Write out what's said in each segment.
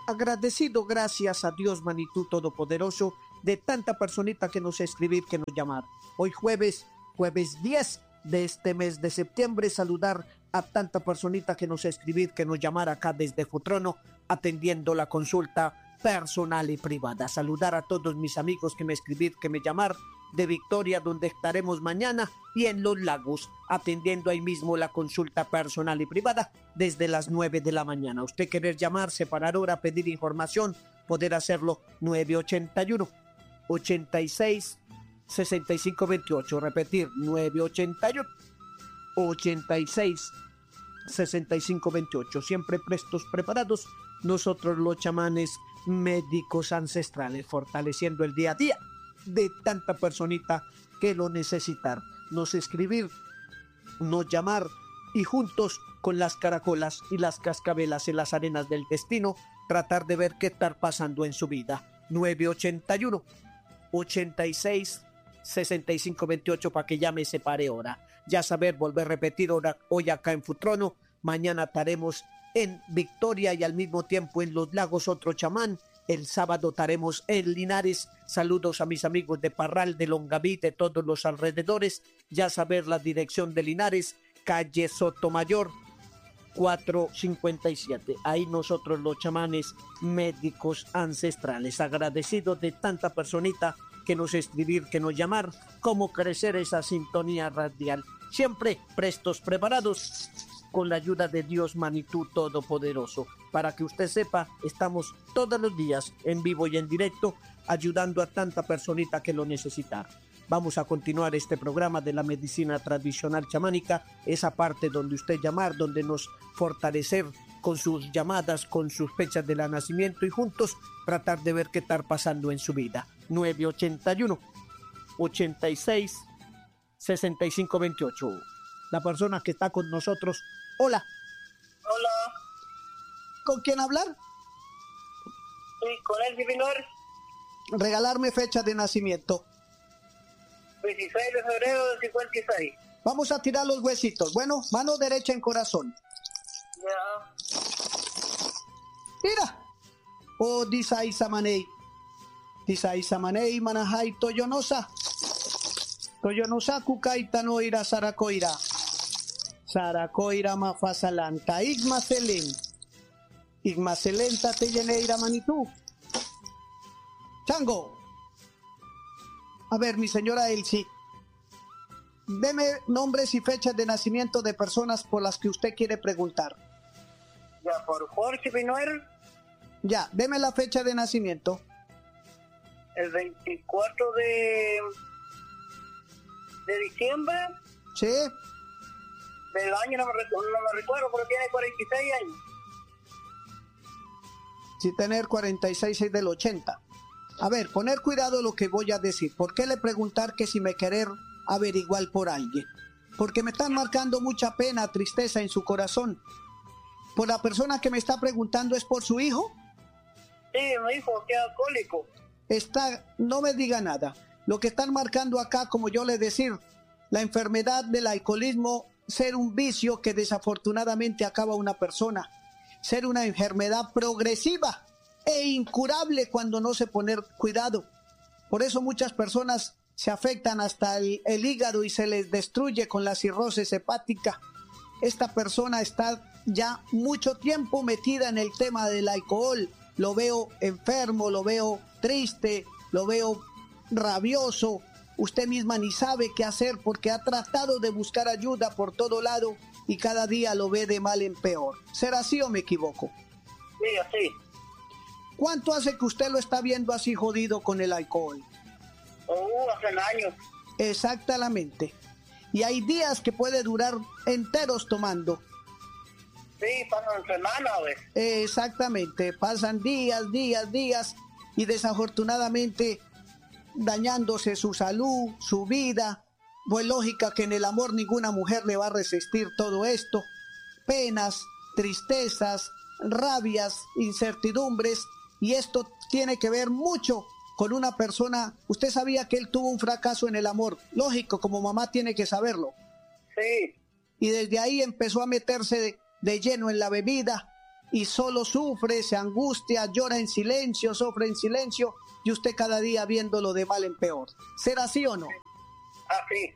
agradecido, gracias a Dios, Manitou Todopoderoso, de tanta personita que nos escribir, que nos llamar. Hoy jueves 10 de este mes de septiembre, saludar a tanta personita que nos escribir, que nos llamar acá desde Futrono, atendiendo la consulta personal y privada. Saludar a todos mis amigos que me escribir, que me llamar de Victoria, donde estaremos mañana, y en Los Lagos, atendiendo ahí mismo la consulta personal y privada desde las 9 de la mañana. Usted querer llamar, separar hora, pedir información, poder hacerlo 981 86 65 28. Repetir, 981 86 65 28. Siempre prestos, preparados, nosotros los chamanes médicos ancestrales, fortaleciendo el día a día de tanta personita que lo necesitar. Nos escribir, nos llamar, y juntos con las caracolas y las cascabelas en las arenas del destino, tratar de ver qué está pasando en su vida. 981 86 65 28 para que llame y se pare hora. Ya saber, volver a repetir hora, hoy acá en Futrono, mañana estaremos en Victoria y al mismo tiempo en Los Lagos otro chamán. El sábado estaremos en Linares. Saludos a mis amigos de Parral, de Longaví, de todos los alrededores. Ya saber la dirección de Linares, calle Sotomayor 457. Ahí nosotros los chamanes médicos ancestrales, agradecidos de tanta personita que nos escribir, que nos llamar, cómo crecer esa sintonía radial. Siempre prestos, preparados, con la ayuda de Dios Manitou Todopoderoso. Para que usted sepa, estamos todos los días en vivo y en directo, ayudando a tanta personita que lo necesita. Vamos a continuar este programa de la medicina tradicional chamánica, esa parte donde usted llamar, donde nos fortalecer con sus llamadas, con sus fechas de la nacimiento, y juntos tratar de ver qué está pasando en su vida. 981 86 65 28. La persona que está con nosotros. Hola. Hola. ¿Con quién hablar? Sí, con el Divinor. Regalarme fecha de nacimiento. 16 de febrero del 56. Vamos a tirar los huesitos. Bueno, mano derecha en corazón. Ya. Mira. Oh, disai samanei. Disai samanei manahai toyonosa. Toyonosa kukaita no ira sarakoira. Sarakoira mafasalanta. Igmaselen. Igmaselenta te lleneira Manitou. Chango. A ver, mi señora Elsie, deme nombres y fechas de nacimiento de personas por las que usted quiere preguntar. Ya, por Jorge Pinuel. Ya, deme la fecha de nacimiento. El 24 de diciembre. Sí. Del año no me recuerdo, pero tiene 46 años. Sí, tener 46 es del 80. A ver, poner cuidado lo que voy a decir. ¿Por qué le preguntar que si me querer averiguar por alguien? Porque me están marcando mucha pena, tristeza en su corazón. ¿Por la persona que me está preguntando es por su hijo? Sí, mi hijo, que es alcohólico. No me diga nada. Lo que están marcando acá, como yo le decir, la enfermedad del alcoholismo, ser un vicio que desafortunadamente acaba una persona. Ser una enfermedad progresiva e incurable cuando no se pone cuidado. Por eso muchas personas se afectan hasta el hígado y se les destruye con la cirrosis hepática. Esta persona está ya mucho tiempo metida en el tema del alcohol. Lo veo enfermo, lo veo triste, lo veo rabioso. Usted misma ni sabe qué hacer porque ha tratado de buscar ayuda por todo lado y cada día lo ve de mal en peor. ¿Será así o me equivoco? Sí, así. ¿Cuánto hace que usted lo está viendo así jodido con el alcohol? Hace años. Exactamente. Y hay días que puede durar enteros tomando. Sí, pasan semanas, ¿ves? Exactamente, pasan días, y desafortunadamente dañándose su salud, su vida. Pues lógica que en el amor ninguna mujer le va a resistir todo esto. Penas, tristezas, rabias, incertidumbres, y esto tiene que ver mucho con una persona. Usted sabía que él tuvo un fracaso en el amor, lógico, como mamá tiene que saberlo. Sí. Y desde ahí empezó a meterse de lleno en la bebida, y solo sufre, se angustia, llora en silencio, sufre en silencio y usted cada día viéndolo de mal en peor. ¿Será así o no? Así.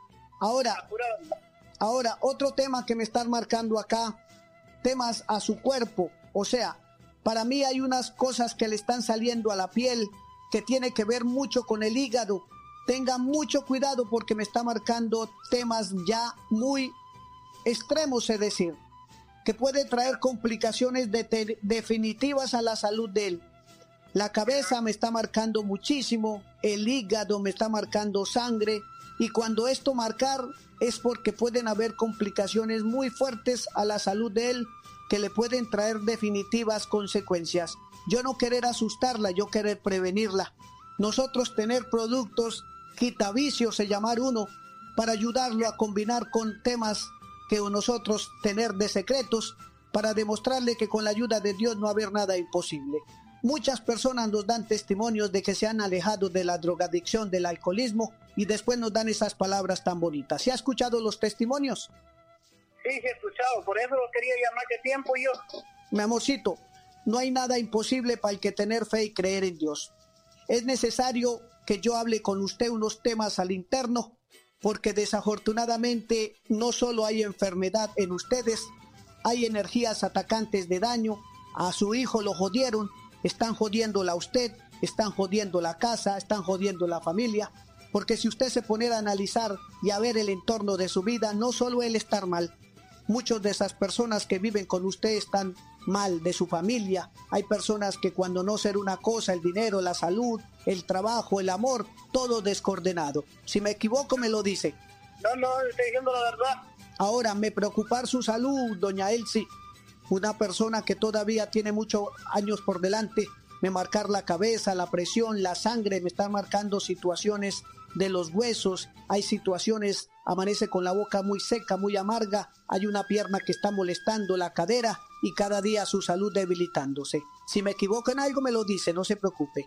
Ahora, otro tema que me están marcando acá, temas a su cuerpo. O sea, para mí hay unas cosas que le están saliendo a la piel que tiene que ver mucho con el hígado. Tengan mucho cuidado porque me está marcando temas ya muy extremos, es decir, que puede traer complicaciones definitivas a la salud de él. La cabeza me está marcando muchísimo, el hígado me está marcando sangre, y cuando esto marcar es porque pueden haber complicaciones muy fuertes a la salud de él que le pueden traer definitivas consecuencias. Yo no querer asustarla, yo querer prevenirla. Nosotros tener productos quitavicios, se llamar uno, para ayudarlo a combinar con temas que nosotros tener de secretos, para demostrarle que con la ayuda de Dios no va a haber nada imposible. Muchas personas nos dan testimonios de que se han alejado de la drogadicción, del alcoholismo, y después nos dan esas palabras tan bonitas. ¿Se ha escuchado los testimonios? Sí, he escuchado, por eso lo quería llamar de tiempo yo. Mi amorcito, no hay nada imposible para el que tener fe y creer en Dios. Es necesario que yo hable con usted unos temas al interno, porque desafortunadamente no solo hay enfermedad en ustedes, hay energías atacantes de daño. A su hijo lo jodieron, están jodiéndola a usted, están jodiendo la casa, están jodiendo la familia, porque si usted se poniera a analizar y a ver el entorno de su vida, no solo él estar mal, muchas de esas personas que viven con usted están mal de su familia. Hay personas que cuando no ser una cosa, el dinero, la salud, el trabajo, el amor, todo descoordenado. Si me equivoco me lo dice. No, estoy diciendo la verdad. Ahora, me preocupar su salud, doña Elsie, una persona que todavía tiene muchos años por delante, me marcar la cabeza, la presión, la sangre, me están marcando situaciones de los huesos, hay situaciones, amanece con la boca muy seca, muy amarga, hay una pierna que está molestando, la cadera, y cada día su salud debilitándose. Si me equivoco en algo me lo dice, no se preocupe.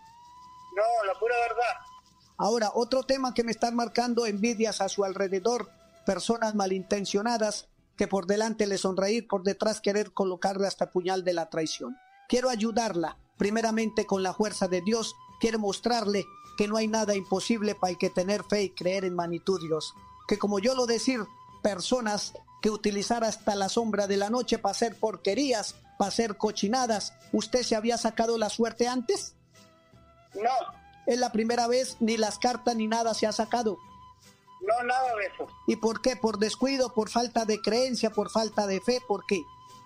No, la pura verdad. Ahora, otro tema que me están marcando, envidias a su alrededor, personas malintencionadas que por delante le sonreír, por detrás querer colocarle hasta puñal de la traición. Quiero ayudarla, primeramente con la fuerza de Dios, quiero mostrarle que no hay nada imposible para el que tener fe y creer en magnitud Dios. Que como yo lo decir, personas que utilizar hasta la sombra de la noche para hacer porquerías, para hacer cochinadas, ¿usted se había sacado la suerte antes? No. Es la primera vez, ni las cartas ni nada se ha sacado. No, nada de eso. ¿Y por qué? ¿Por descuido, por falta de creencia, por falta de fe? ¿Por qué?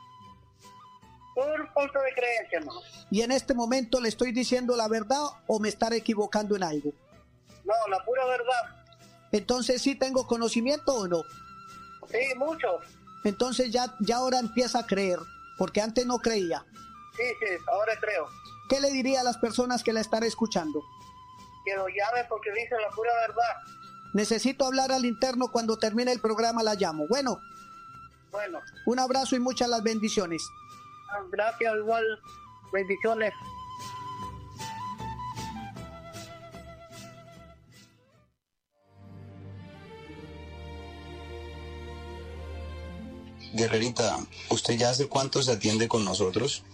Por falta de creencia, no. ¿Y en este momento le estoy diciendo la verdad o me estaré equivocando en algo? No, la pura verdad. Entonces, ¿sí tengo conocimiento o no? Sí, mucho. Entonces ya ahora empieza a creer, porque antes no creía. Sí, ahora creo. ¿Qué le diría a las personas que la están escuchando? Que lo llame porque dice la pura verdad. Necesito hablar al interno, cuando termine el programa la llamo. Bueno, un abrazo y muchas las bendiciones. Gracias, igual. Bendiciones. Guerrerita, ¿usted ya hace cuánto se atiende con nosotros?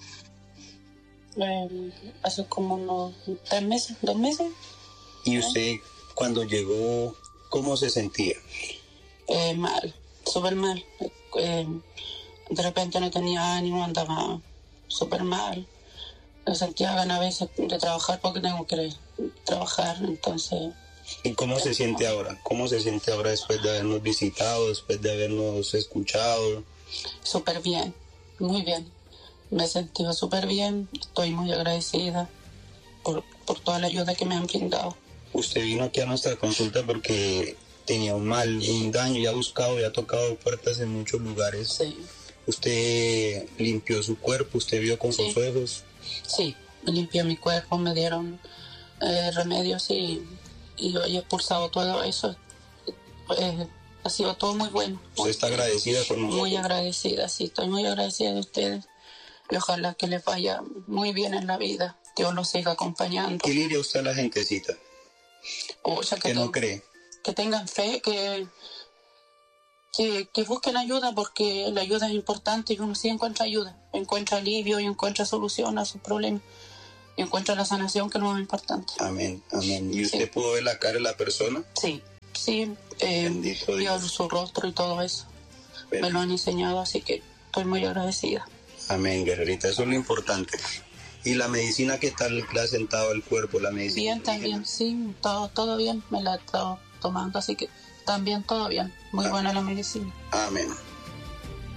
Hace como unos 3 meses, 2 meses. ¿Y usted cuando llegó, cómo se sentía? Mal, súper mal. De repente no tenía ánimo, andaba súper mal. Me sentía ganas a veces de trabajar porque tengo que trabajar, entonces... ¿Y cómo se siente ahora? ¿Cómo se siente ahora después de habernos visitado, después de habernos escuchado? Súper bien, muy bien. Me he sentido súper bien, estoy muy agradecida por toda la ayuda que me han brindado. Usted vino aquí a nuestra consulta porque tenía un daño, y ha buscado y ha tocado puertas en muchos lugares. Sí. ¿Usted limpió su cuerpo? ¿Usted vio con sus ojos? Sí, me limpié mi cuerpo, me dieron remedios y yo he expulsado todo eso. Ha sido todo muy bueno. ¿Usted está agradecida con nosotros? Muy agradecida, sí, estoy muy agradecida de ustedes. Y ojalá que les vaya muy bien en la vida. Dios los siga acompañando. ¿Qué le diría usted a la gentecita? O sea, que no cree. Que tengan fe, que que busquen ayuda, porque la ayuda es importante y uno sí encuentra ayuda, encuentra alivio y encuentra solución a sus problemas y encuentra la sanación, que es lo más importante. Amén, amén. ¿Y usted pudo ver la cara de la persona? Sí, Bendito vio Dios. su rostro y todo eso. Bendito. Me lo han enseñado, así que estoy muy agradecida. Amén, guerrerita, eso es lo importante. ¿Y la medicina qué tal le ha sentado el cuerpo, la medicina? Bien, también, sí, todo bien, me la he estado tomando, así que también todo bien, muy buena la medicina. Amén.